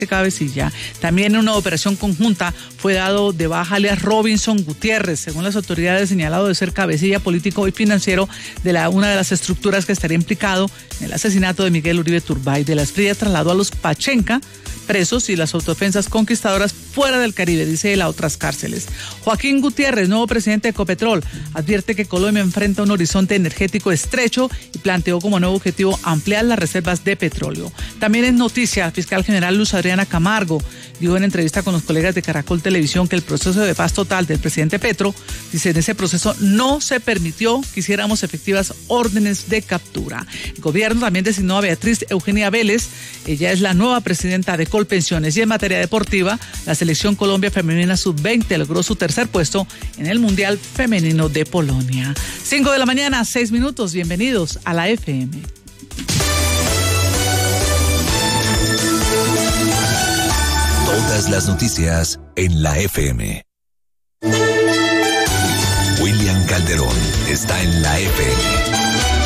Cabecilla. También en una operación conjunta fue dado de baja alias Robinson Gutiérrez, según las autoridades señalado de ser cabecilla político y financiero de una de las estructuras que estaría implicado en el asesinato de Miguel Uribe Turbay. De la Espriella trasladó a los Pachenca presos y las autodefensas conquistadoras fuera del Caribe, dice él, a otras cárceles. Joaquín Gutiérrez, nuevo presidente de Ecopetrol, advierte que Colombia enfrenta un horizonte energético estrecho y planteó como nuevo objetivo ampliar las reservas de petróleo. También es noticia, fiscal general Luz Adriana Camargo dijo en entrevista con los colegas de Caracol Televisión que el proceso de paz total del presidente Petro, dice, en ese proceso no se permitió que hiciéramos efectivas órdenes de captura. El gobierno también designó a Beatriz Eugenia Vélez, ella es la nueva presidenta de Colpensiones. Y en materia deportiva, la selección Colombia femenina sub-20 logró su tercer puesto en el Mundial Femenino de Polonia. 5 de la mañana, 6 minutos, bienvenidos a la FM. Todas las noticias en la FM. William Calderón está en la FM.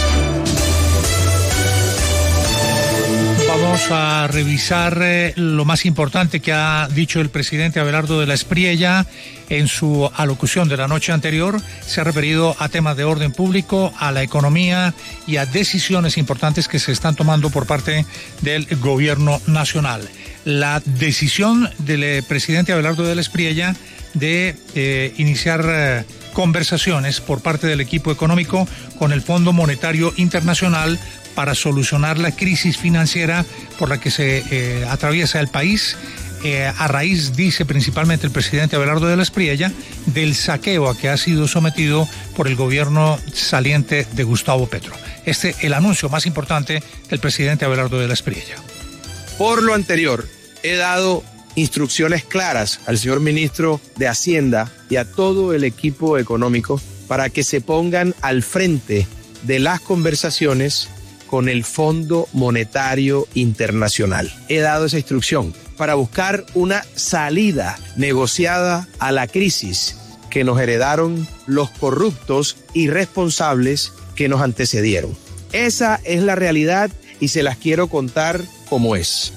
Vamos a revisar lo más importante que ha dicho el presidente Abelardo de la Espriella en su alocución de la noche anterior. Se ha referido a temas de orden público, a la economía y a decisiones importantes que se están tomando por parte del gobierno nacional. La decisión del presidente Abelardo de la Espriella de iniciar conversaciones por parte del equipo económico con el Fondo Monetario Internacional para solucionar la crisis financiera por la que se atraviesa el país, a raíz, dice principalmente el presidente Abelardo de la Espriella, del saqueo a que ha sido sometido por el gobierno saliente de Gustavo Petro. El anuncio más importante del presidente Abelardo de la Espriella. Por lo anterior, he dado instrucciones claras al señor ministro de Hacienda y a todo el equipo económico para que se pongan al frente de las conversaciones con el Fondo Monetario Internacional. He dado esa instrucción para buscar una salida negociada a la crisis que nos heredaron los corruptos irresponsables que nos antecedieron. Esa es la realidad y se las quiero contar como es.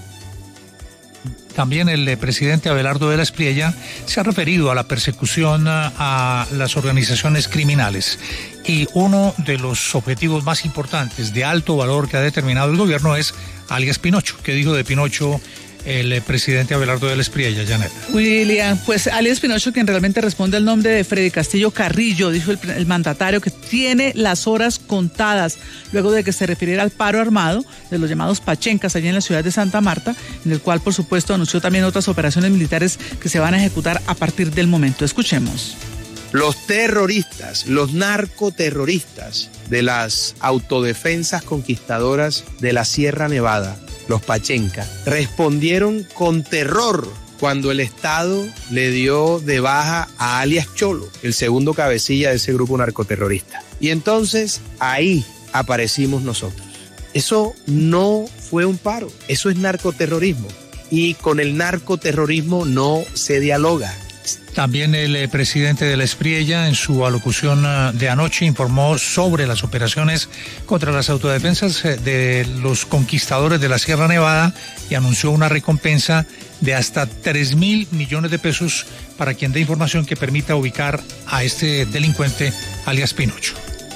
También el presidente Abelardo de la Espriella se ha referido a la persecución a las organizaciones criminales. Y uno de los objetivos más importantes de alto valor que ha determinado el gobierno es alias Pinocho. ¿Qué dijo de Pinocho el presidente Abelardo de la Espriella, Janet? William, pues alias Pinocho, quien realmente responde al nombre de Freddy Castillo Carrillo, dijo el mandatario que tiene las horas contadas luego de que se refiriera al paro armado de los llamados Pachencas allí en la ciudad de Santa Marta, en el cual por supuesto anunció también otras operaciones militares que se van a ejecutar a partir del momento. Escuchemos. Los terroristas, los narcoterroristas de las autodefensas conquistadoras de la Sierra Nevada, los Pachenca, respondieron con terror cuando el Estado le dio de baja a alias Cholo, el segundo cabecilla de ese grupo narcoterrorista. Y entonces ahí aparecimos nosotros. Eso no fue un paro, eso es narcoterrorismo. Y con el narcoterrorismo no se dialoga. También el presidente de la Espriella, en su alocución de anoche, informó sobre las operaciones contra las autodefensas de los conquistadores de la Sierra Nevada y anunció una recompensa de hasta 3.000 millones de pesos para quien dé información que permita ubicar a este delincuente, alias Pinocho.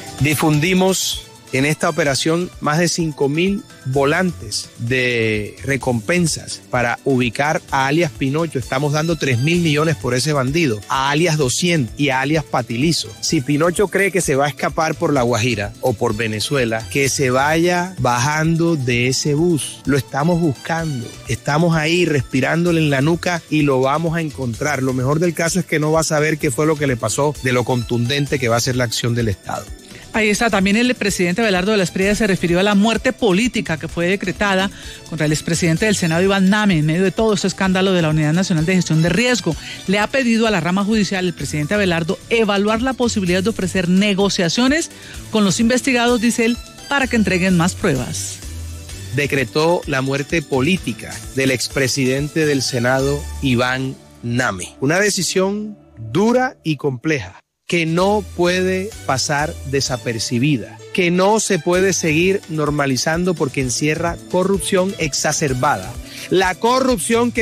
Difundimos en esta operación más de 5.000 volantes de recompensas para ubicar a alias Pinocho. Estamos dando 3.000 millones por ese bandido, a alias 200 y a alias Patilizo. Si Pinocho cree que se va a escapar por La Guajira o por Venezuela, que se vaya bajando de ese bus. Lo estamos buscando, estamos ahí respirándole en la nuca y lo vamos a encontrar. Lo mejor del caso es que no va a saber qué fue lo que le pasó, de lo contundente que va a ser la acción del Estado. Ahí está, también el presidente Abelardo de la Espriella se refirió a la muerte política que fue decretada contra el expresidente del Senado, Iván Name, en medio de todo este escándalo de la Unidad Nacional de Gestión de Riesgo. Le ha pedido a la rama judicial, el presidente Abelardo, evaluar la posibilidad de ofrecer negociaciones con los investigados, dice él, para que entreguen más pruebas. Decretó la muerte política del expresidente del Senado, Iván Name. Una decisión dura y compleja, que no puede pasar desapercibida. que no se puede seguir normalizando porque encierra corrupción exacerbada. La corrupción que